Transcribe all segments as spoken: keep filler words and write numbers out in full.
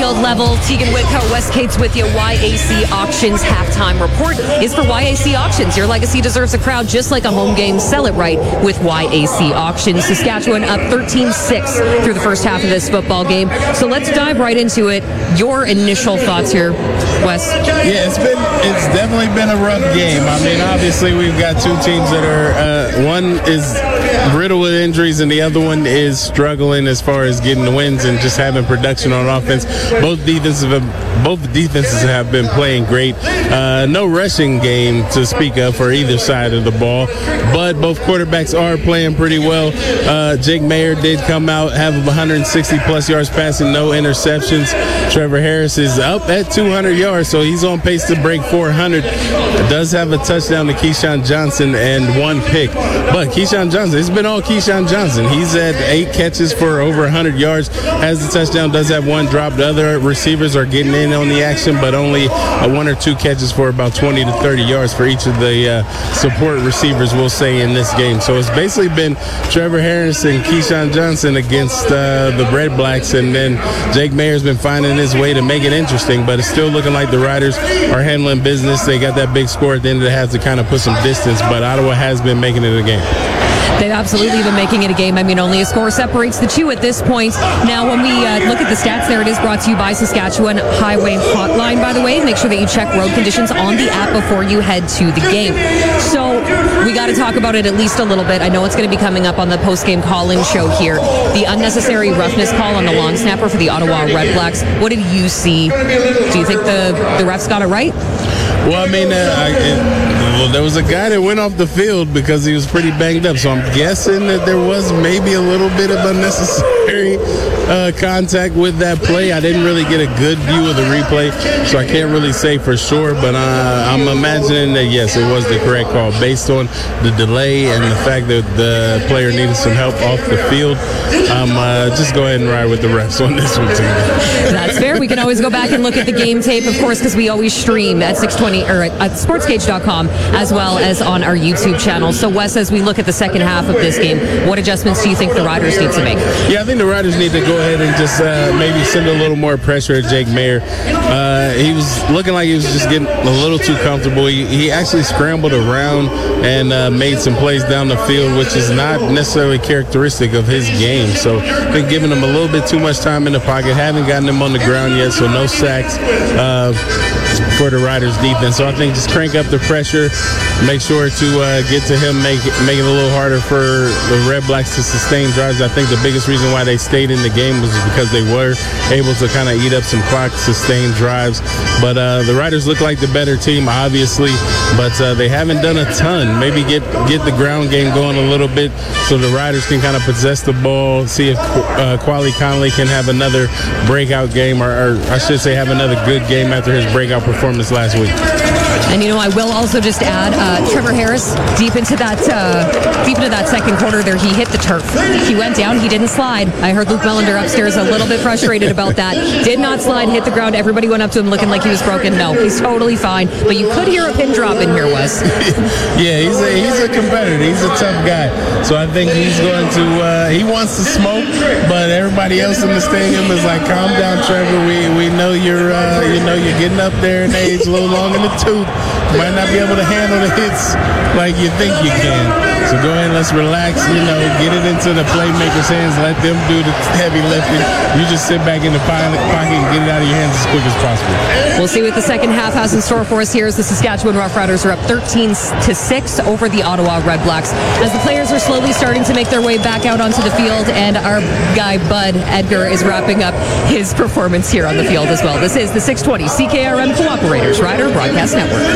field level. Tegan Whitcoat, Wes Cates with you. Y A C Auctions halftime report is for Y A C Auctions. Your legacy deserves a crowd just like a home game. Sell it right with Y A C Auctions. Saskatchewan up thirteen six through the first half of this football game. So let's dive right into it. Your initial thoughts here, Wes? Yeah, it's been it's definitely been a rough game. I mean, obviously we've got two teams that are uh, one is riddled with injuries and the other one is struggling as far as getting the wins and just having production on offense. Both defensive both defenses have been playing great. Uh, no rushing game to speak of for either side of the ball, but both quarterbacks are playing pretty well. Uh, Jake Mayer did come out, have one hundred sixty plus yards passing, no interceptions. Trevor Harris is up at two hundred yards, so he's on pace to break four hundred. Does have a touchdown to Keyshawn Johnson and one pick, but Keyshawn Johnson, it's been all Keyshawn Johnson. He's at eight catches for over one hundred yards, has the touchdown, does have one drop. The other receivers are getting in on the action, but only uh, one or two catches for about twenty to thirty yards for each of the uh, support receivers, we'll say, in this game. So it's basically been Trevor Harris and Keyshawn Johnson against uh, the Red Blacks, and then Jake Mayer's been finding his way to make it interesting, but it's still looking like the Riders are handling business. They got that big score at the end of the half to kind of put some distance, but Ottawa has been making it a game. They've absolutely been making it a game. I mean, only a score separates the two at this point. Now, when we uh, look at the stats, there it is, brought to you by Saskatchewan Highway Hotline, by the way. Make sure that you check road conditions on the app before you head to the game. So we got to talk about it at least a little bit. I know it's going to be coming up on the post-game call-in show here. The unnecessary roughness call on the long snapper for the Ottawa Red Blacks. What did you see? Do you think the, the refs got it right? Well, I mean, uh, I, it, well, there was a guy that went off the field because he was pretty banged up, so I'm guessing that there was maybe a little bit of unnecessary uh, contact with that play. I didn't really get a good view of the replay, so I can't really say for sure, but uh, I'm imagining that, yes, it was the correct call based on the delay and the fact that the player needed some help off the field. Um, uh, just go ahead and ride with the refs on this one, too. That's fair. We can always go back and look at the game tape, of course, because we always stream at six twenty or at sportscage dot com as well as on our YouTube channel. So, Wes, as we look at the second half of this game, what adjustments do you think the Riders need to make? Yeah, I think the Riders need to go ahead and just uh, maybe send a little more pressure at Jake Mayer. Uh, he was looking like he was just getting a little too comfortable. He, he actually scrambled around and uh, made some plays down the field, which is not necessarily characteristic of his game. So I think giving him a little bit too much time in the pocket. Haven't gotten him on the ground yet, so no sacks uh, for the Riders defense. So I think just crank up the pressure, make sure to uh, get to him, make it, make it a little harder for the Red Blacks to sustain drives. I think the biggest reason why they stayed in the game was because they were able to kind of eat up some clock, sustain drives. But uh, the Riders look like the better team, obviously, but uh, they haven't done a ton. Maybe get, get the ground game going a little bit so the Riders can kind of possess the ball, see if uh, Quali Conley can have another breakout game, or, or I should say have another good game after his breakout performance last week. And, you know, I will also just add, uh, Trevor Harris, deep into that uh, deep into that second quarter there, he hit the turf. He went down. He didn't slide. I heard Luke Melander upstairs a little bit frustrated about that. Did not slide, hit the ground. Everybody went up to him looking like he was broken. No, he's totally fine. But you could hear a pin drop in here, Wes. Yeah, he's a, he's a competitor. He's a tough guy. So I think he's going to, uh, he wants to smoke, but everybody else in the stadium is like, calm down, Trevor. We we know you're, uh, you know, you're getting up there in age, a little long in the tooth. You might not be able to handle the hits like you think you can. So go ahead, let's relax, you know, get it into the playmakers' hands, let them do the heavy lifting. You just sit back in the pocket and get it out of your hands as quick as possible. We'll see what the second half has in store for us here as the Saskatchewan Roughriders are up thirteen to six over the Ottawa Red Blacks. As the players are slowly starting to make their way back out onto the field, and our guy Bud Edgar is wrapping up his performance here on the field as well. This is the six twenty C K R M Cooperators Rider Broadcast Network.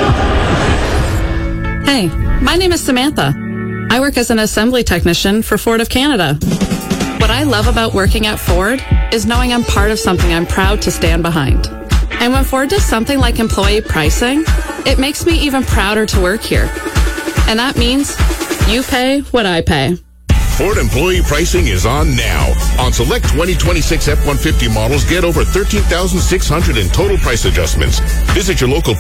Hey, my name is Samantha. I work as an assembly technician for Ford of Canada. What I love about working at Ford is knowing I'm part of something I'm proud to stand behind. And when Ford does something like employee pricing, it makes me even prouder to work here. And that means you pay what I pay. Ford employee pricing is on now. On select twenty twenty-six F one fifty models, get over thirteen thousand six hundred in total price adjustments. Visit your local